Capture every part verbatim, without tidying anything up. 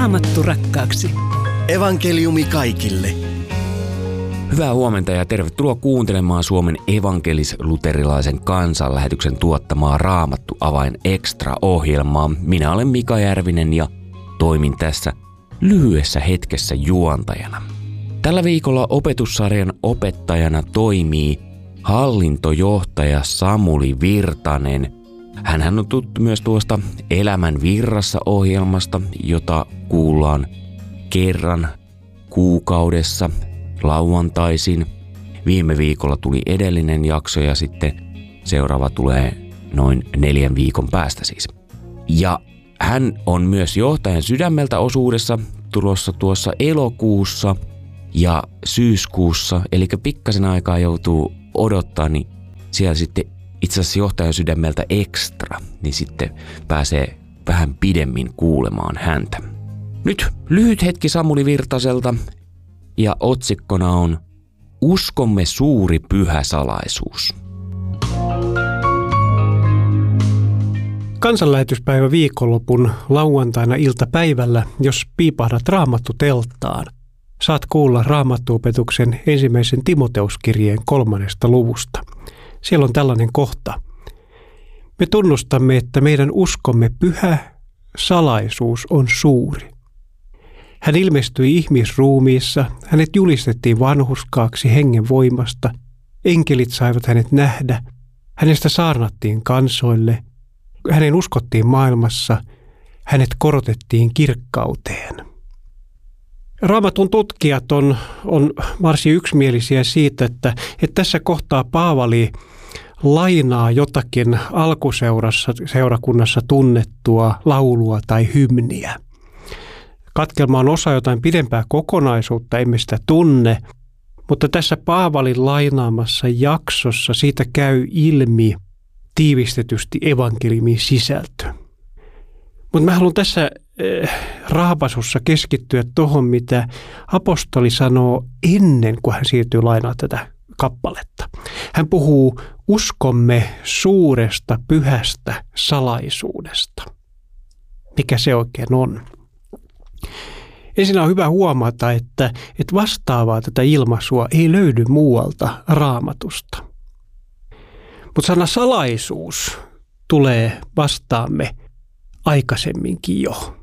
Raamattu rakkaaksi. Evankeliumi kaikille. Hyvää huomenta ja tervetuloa kuuntelemaan Suomen evankelis-luterilaisen kansanlähetyksen tuottamaa Raamattu Avain Extra-ohjelmaa. Minä olen Mika Järvinen ja toimin tässä lyhyessä hetkessä juontajana. Tällä viikolla opetussarjan opettajana toimii hallintojohtaja Samuli Virtanen. Hänhän on tuttu myös tuosta Elämän virrassa -ohjelmasta, jota kuullaan kerran kuukaudessa lauantaisin. Viime viikolla tuli edellinen jakso ja sitten seuraava tulee noin neljän viikon päästä siis. Ja hän on myös johtajan sydämeltä -osuudessa tulossa tuossa elokuussa ja syyskuussa, eli pikkasen aikaa joutuu odottaa, niin siellä sitten itse asiassa johtajan sydämeltä extra, niin sitten pääsee vähän pidemmin kuulemaan häntä. Nyt lyhyt hetki Samuli Virtaselta ja otsikkona on Uskomme suuri pyhä salaisuus. Kansanlähetyspäivä viikonlopun lauantaina iltapäivällä, jos piipahdat Raamattu-telttaan, saat kuulla Raamattu-opetuksen ensimmäisen Timoteuskirjeen kolmannesta luvusta. Siellä on tällainen kohta. Me tunnustamme, että meidän uskomme pyhä salaisuus on suuri. Hän ilmestyi ihmisruumiissa, hänet julistettiin vanhurskaaksi hengen voimasta, enkelit saivat hänet nähdä, hänestä saarnattiin kansoille, hänen uskottiin maailmassa, hänet korotettiin kirkkauteen. Raamatun tutkijat on, on varsin yksimielisiä siitä, että, että tässä kohtaa Paavali lainaa jotakin alkuseurassa seurakunnassa tunnettua laulua tai hymniä. Katkelma on osa jotain pidempää kokonaisuutta, emme sitä tunne, mutta tässä Paavalin lainaamassa jaksossa siitä käy ilmi tiivistetysti evankeliumin sisältö. Mutta mä haluan tässä eh, raapasussa keskittyä tuohon, mitä apostoli sanoo ennen kuin hän siirtyy lainaa tätä kappaletta. Hän puhuu uskomme suuresta pyhästä salaisuudesta. Mikä se oikein on? Ensin on hyvä huomata, että, että vastaavaa tätä ilmaisua ei löydy muualta Raamatusta. Mutta sana salaisuus tulee vastaamme aikaisemminkin jo.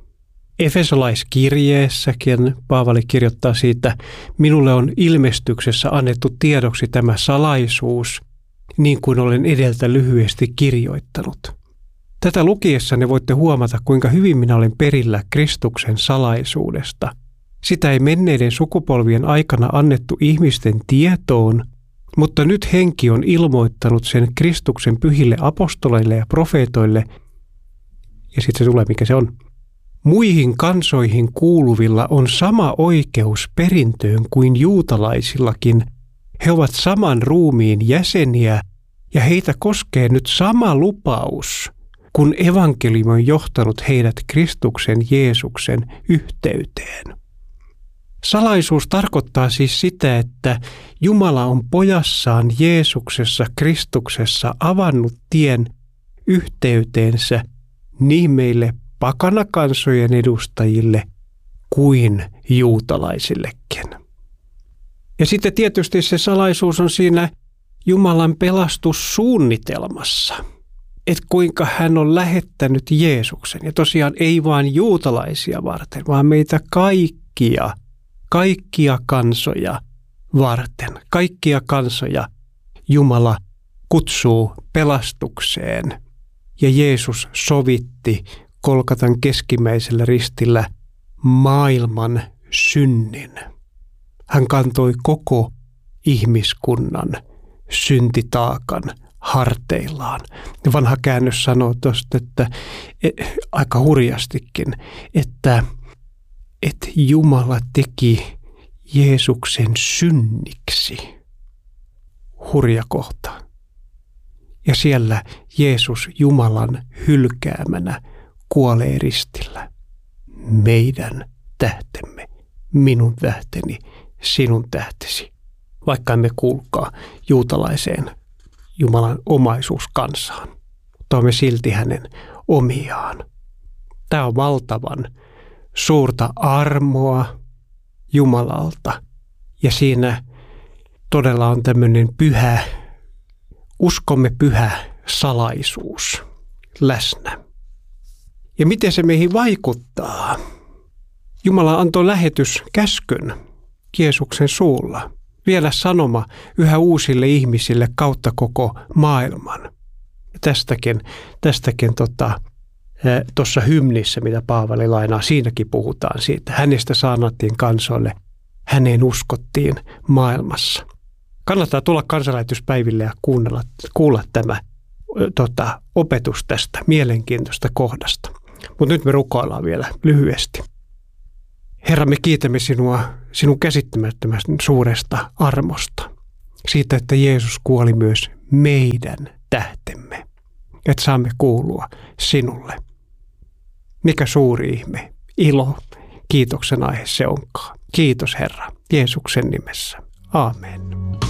Efesolaiskirjeessäkin Paavali kirjoittaa siitä, minulle on ilmestyksessä annettu tiedoksi tämä salaisuus, niin kuin olen edeltä lyhyesti kirjoittanut. Tätä lukiessanne voitte huomata, kuinka hyvin minä olen perillä Kristuksen salaisuudesta. Sitä ei menneiden sukupolvien aikana annettu ihmisten tietoon, mutta nyt henki on ilmoittanut sen Kristuksen pyhille apostoleille ja profeetoille. Ja sitten se tulee, mikä se on. Muihin kansoihin kuuluvilla on sama oikeus perintöön kuin juutalaisillakin. He ovat saman ruumiin jäseniä ja heitä koskee nyt sama lupaus, kun evankeliumi on johtanut heidät Kristuksen Jeesuksen yhteyteen. Salaisuus tarkoittaa siis sitä, että Jumala on pojassaan Jeesuksessa Kristuksessa avannut tien yhteyteensä niin meille pakanakansojen edustajille kuin juutalaisillekin. Ja sitten tietysti se salaisuus on siinä Jumalan pelastussuunnitelmassa, että kuinka hän on lähettänyt Jeesuksen. Ja tosiaan ei vain juutalaisia varten, vaan meitä kaikkia, kaikkia kansoja varten. Kaikkia kansoja Jumala kutsuu pelastukseen. Ja Jeesus sovitti Golgatan keskimmäisellä ristillä maailman synnin. Hän kantoi koko ihmiskunnan syntitaakan harteillaan. Vanha käännös sanoo tuosta, että aika hurjastikin, että, että Jumala teki Jeesuksen synniksi. Hurja kohta. Ja siellä Jeesus Jumalan hylkäämänä kuolee ristillä. Meidän tähtemme, minun tähteni, sinun tähtesi. Vaikka emme kuulkaa juutalaiseen Jumalan omaisuuskansaan, mutta olemme silti hänen omiaan. Tämä on valtavan suurta armoa Jumalalta. Ja siinä todella on tämmöinen pyhä, uskomme pyhä salaisuus läsnä. Ja miten se meihin vaikuttaa? Jumala antoi lähetyskäskyn Jeesuksen suulla. Vielä sanoma yhä uusille ihmisille kautta koko maailman. Tästäkin, tästäkin tota, tuossa hymnissä, mitä Paavali lainaa, siinäkin puhutaan siitä. Hänestä saarnattiin kansoille, häneen uskottiin maailmassa. Kannattaa tulla kansanlähetyspäiville ja kuunnella, kuulla tämä tota, opetus tästä mielenkiintoista kohdasta. Mutta nyt me rukoillaan vielä lyhyesti. Herra, me kiitämme sinua sinun käsittämättömästä suuresta armosta. Siitä, että Jeesus kuoli myös meidän tähtemme. Että saamme kuulua sinulle. Mikä suuri ihme, ilo, kiitoksen aihe se onkaan. Kiitos Herra, Jeesuksen nimessä. Aamen.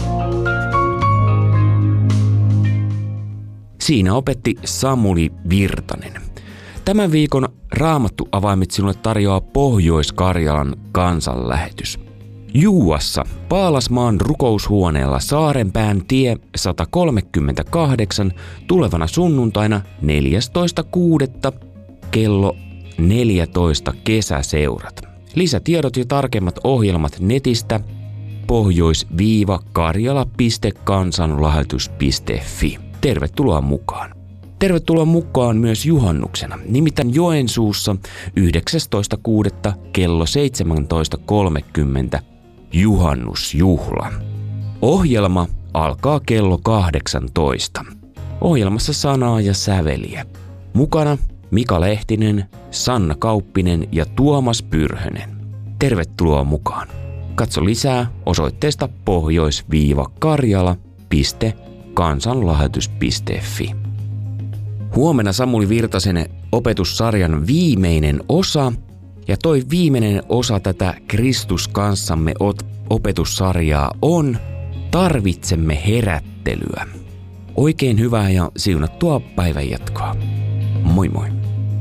Siinä opetti Samuli Virtanen. Tämän viikon Raamattu avaimet sinulle tarjoaa Pohjois-Karjalan kansanlähetys. Juuassa Paalasmaan rukoushuoneella Saarenpään tie sata kolmekymmentäkahdeksan tulevana sunnuntaina neljästoista kuudetta kello neljätoista kesäseurat. Lisätiedot ja tarkemmat ohjelmat netistä pohjois karjala piste kansanlähetys piste fi. Tervetuloa mukaan. Tervetuloa mukaan myös juhannuksena, nimittäin Joensuussa yhdeksästoista kuudetta kello seitsemäntoista kolmekymmentä juhannusjuhla. Ohjelma alkaa kello kahdeksantoista. Ohjelmassa sanaa ja säveliä. Mukana Mika Lehtinen, Sanna Kauppinen ja Tuomas Pyrhönen. Tervetuloa mukaan. Katso lisää osoitteesta pohjois karjala piste kansanlähetys piste fi. Huomenna Samuli Virtasen opetussarjan viimeinen osa, ja toi viimeinen osa tätä Kristus kanssamme opetussarjaa on Tarvitsemme herättelyä. Oikein hyvää ja siunattua päivänjatkoa. Moi moi!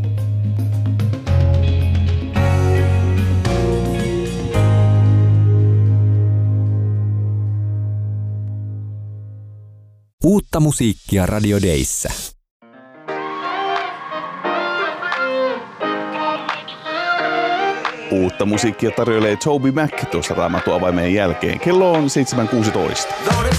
Uutta musiikkia Radio Dayssä. Uutta musiikkia tarjoilee Toby Mac tuossa Raamatun avaimeen jälkeen. Kello on seitsemän kuusitoista.